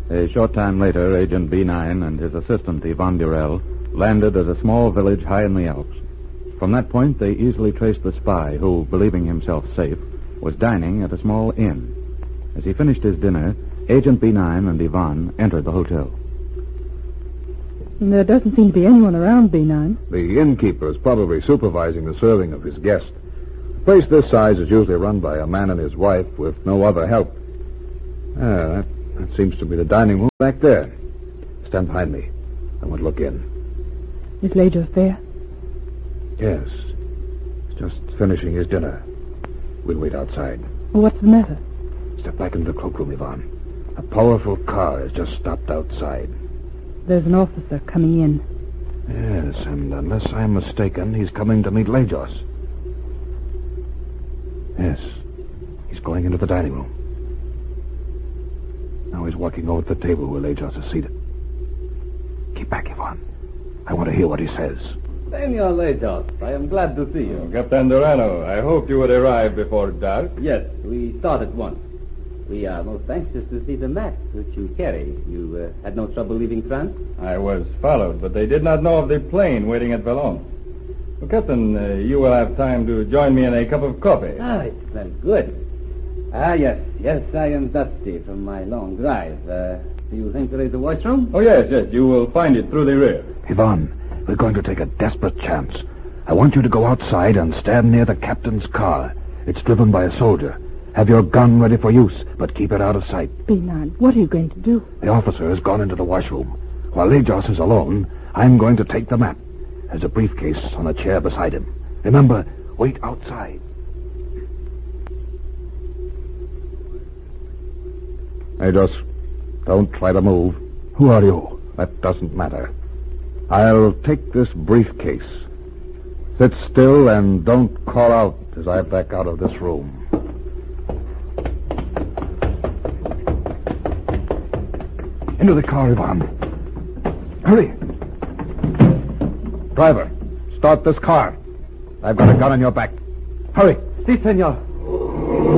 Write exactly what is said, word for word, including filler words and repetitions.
A short time later, Agent B nine and his assistant, Yvonne Durell, landed at a small village high in the Alps. From that point, they easily traced the spy who, believing himself safe, was dining at a small inn. As he finished his dinner, Agent B nine and Yvonne entered the hotel. There doesn't seem to be anyone around, B nine. The innkeeper is probably supervising the serving of his guests. A place this size is usually run by a man and his wife with no other help. Ah, that, that seems to be the dining room back there. Stand behind me. I want to look in. Is Lajos there? Yes. He's just finishing his dinner. We'll wait outside. Well, what's the matter? Step back into the cloakroom, Yvonne. A powerful car has just stopped outside. There's an officer coming in. Yes, and unless I'm mistaken, he's coming to meet Lajos. Yes. He's going into the dining room. Now he's walking over to the table where Lajos is seated. Keep back, Yvonne. I want to hear what he says. Senor Lajos, I am glad to see you. Oh, Captain Durano, I hoped you would arrive before dark. Yes, we start at once. We are most anxious to see the map which you carry. You uh, had no trouble leaving France? I was followed, but they did not know of the plane waiting at Boulogne. Well, Captain, uh, you will have time to join me in a cup of coffee. Ah, it's very good. Ah, yes, yes, I am dusty from my long drive. Uh, do you think there is a washroom? Oh, yes, yes, you will find it through the rear. Yvonne, we're going to take a desperate chance. I want you to go outside and stand near the captain's car. It's driven by a soldier. Have your gun ready for use, but keep it out of sight. B nine, what are you going to do? The officer has gone into the washroom. While Lajos is alone, I'm going to take the map. There's a briefcase on a chair beside him. Remember, wait outside. Lajos, don't try to move. Who are you? That doesn't matter. I'll take this briefcase. Sit still and don't call out as I back out of this room. Into the car, Yvonne. Hurry. Driver, start this car. I've got a gun on your back. Hurry. Si, senor.